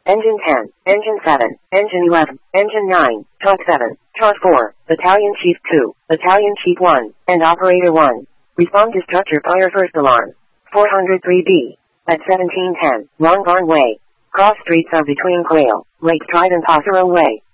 Engine 10, Engine 7, Engine 11, Engine 9, Taut 7, Taut 4, Battalion Chief 2, Battalion Chief 1, and Operator 1. Respond to structure fire first alarm. 403B. At 1710, Long Barn Way. Cross streets are between Quail, Lake Stride and Potterow Way.